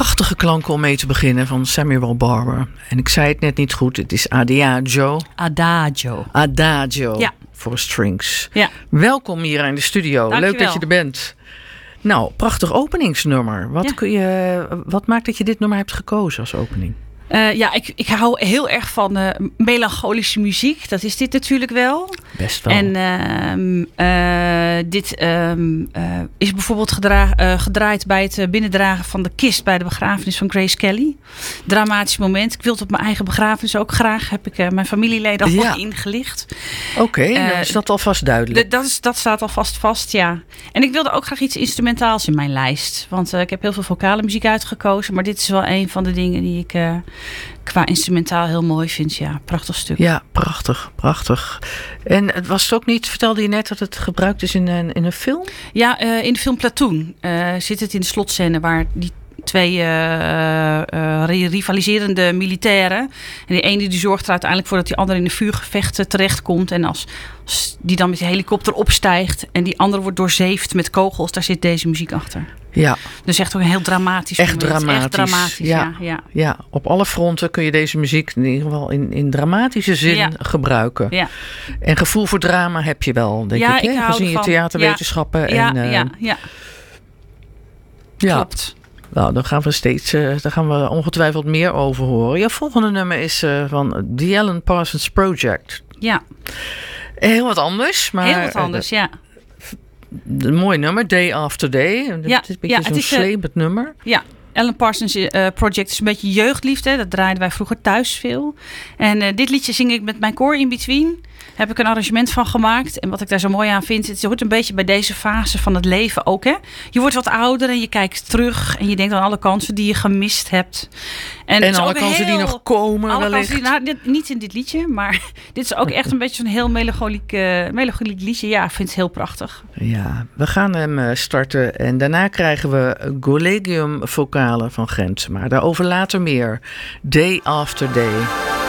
Prachtige klanken om mee te beginnen van Samuel Barber. En ik zei het net niet goed, het is Adagio. Adagio Ja. voor strings. Ja. Welkom hier in de studio. Dankjewel. Leuk dat je er bent. Nou, prachtig openingsnummer. Wat maakt dat je dit nummer hebt gekozen als opening? Ik hou heel erg van melancholische muziek. Dat is dit natuurlijk wel. Best wel. En dit is bijvoorbeeld gedraaid bij het binnendragen van de kist bij de begrafenis van Grace Kelly. Dramatisch moment. Ik wil het op mijn eigen begrafenis ook graag. Heb ik mijn familieleden al ingelicht. Oké, dan is dat alvast duidelijk. Dat staat alvast vast, ja. En ik wilde ook graag iets instrumentaals in mijn lijst. Want ik heb heel veel vocale muziek uitgekozen. Maar dit is wel een van de dingen die ik qua instrumentaal heel mooi vind. Ja, prachtig stuk. Ja, prachtig. En het was ook niet, vertelde je net dat het gebruikt is in een film? Ja, in de film Platoon zit het in de slotscène waar die twee rivaliserende militairen. En de ene die zorgt er uiteindelijk voor dat die andere in een vuurgevecht terechtkomt. En als die dan met de helikopter opstijgt en die andere wordt doorzeefd met kogels, daar zit deze muziek achter. Ja. Dus echt ook een heel dramatisch moment. Echt dramatisch, ja. Op alle fronten kun je deze muziek in ieder geval in dramatische zin gebruiken. Ja. En gevoel voor drama heb je wel, denk ik. Ik hou gezien je theaterwetenschappen. Ja. Klopt. Nou, daar gaan we ongetwijfeld meer over horen. Je volgende nummer is van The Alan Parsons Project. Ja. Heel wat anders. Maar, heel wat anders, ja. Een mooi nummer, Day After Day. Het is een beetje zo'n slepend nummer. Ja. Alan Parsons Project is een beetje jeugdliefde. Dat draaiden wij vroeger thuis veel. En dit liedje zing ik met mijn koor in between. Heb ik een arrangement van gemaakt. En wat ik daar zo mooi aan vind, het hoort een beetje bij deze fase van het leven ook. Hè? Je wordt wat ouder en je kijkt terug. En je denkt aan alle kansen die je gemist hebt. En alle kansen die nog komen. Alle kansen niet in dit liedje, maar dit is ook echt een beetje zo'n heel melancholiek liedje. Ja, ik vind het heel prachtig. Ja, we gaan hem starten. En daarna krijgen we Collegium Vocale van Gent. Maar daarover later meer. Day After Day.